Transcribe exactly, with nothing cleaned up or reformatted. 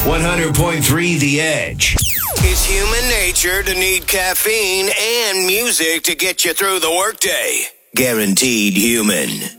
one hundred point three The Edge. It's human nature to need caffeine and music to get you through the workday. Guaranteed human.